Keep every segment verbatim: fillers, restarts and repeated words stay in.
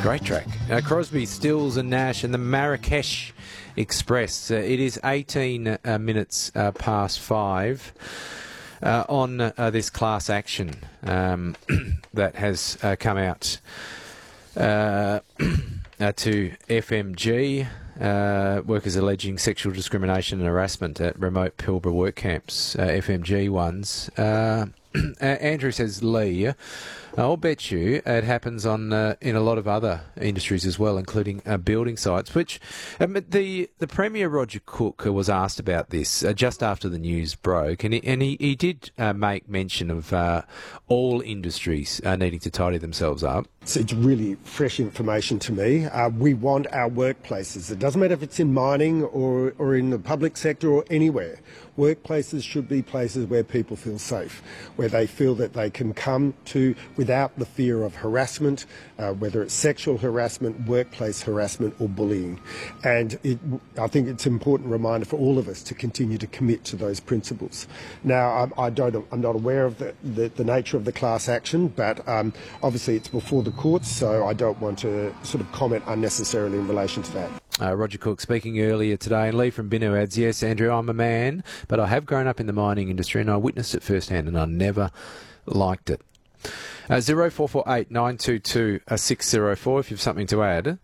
Great track. Uh, Crosby, Stills and Nash and the Marrakesh Express. Uh, it is eighteen uh, minutes uh, past five uh, on uh, this class action um, that has uh, come out uh, uh, to F M G. Uh, workers alleging sexual discrimination and harassment at remote Pilbara work camps, uh, F M G ones. Uh, Andrew says, Lee, I'll bet you it happens on uh, in a lot of other industries as well, including uh, building sites, which um, the the Premier, Roger Cook, was asked about this uh, just after the news broke, and he, and he, he did uh, make mention of uh, all industries uh, needing to tidy themselves up. So it's really fresh information to me. Uh, we want our workplaces. It doesn't matter if it's in mining or, or in the public sector or anywhere. Workplaces should be places where people feel safe, where they feel that they can come to without the fear of harassment, uh, whether it's sexual harassment, workplace harassment or bullying. And it, I think it's an important reminder for all of us to continue to commit to those principles. Now, I, I don't, I'm not aware of the, the, the nature of the class action, but um, obviously it's before the courts, so I don't want to sort of comment unnecessarily in relation to that. Uh, Roger Cook speaking earlier today, and Lee from Binu adds, yes, Andrew, I'm a man, but I have grown up in the mining industry and I witnessed it firsthand and I never liked it. Uh, zero four four eight nine two two six zero four if you have something to add.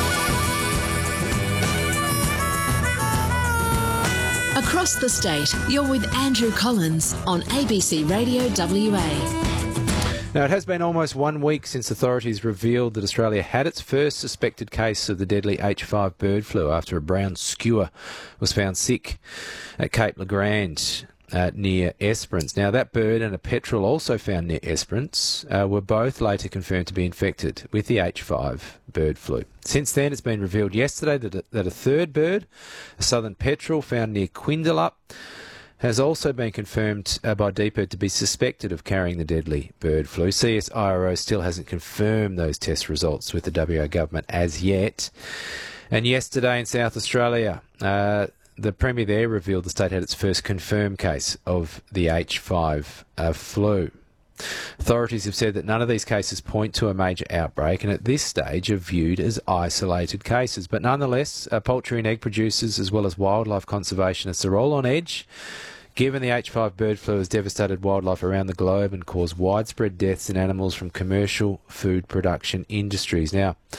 Across the state, you're with Andrew Collins on A B C Radio W A. Now, it has been almost one week since authorities revealed that Australia had its first suspected case of the deadly H five bird flu after a brown skua was found sick at Cape Legrand uh, near Esperance. Now, that bird and a petrel also found near Esperance uh, were both later confirmed to be infected with the H five bird flu. Since then, it's been revealed yesterday that a, that a third bird, a southern petrel found near Quindalup, has also been confirmed uh, by D P I R to be suspected of carrying the deadly bird flu. C S I R O still hasn't confirmed those test results with the W A government as yet. And yesterday in South Australia, uh, the Premier there revealed the state had its first confirmed case of the H five uh, flu. Authorities have said that none of these cases point to a major outbreak and at this stage are viewed as isolated cases. But nonetheless, uh, poultry and egg producers as well as wildlife conservationists are all on edge, given the H five bird flu has devastated wildlife around the globe and caused widespread deaths in animals from commercial food production industries. Now,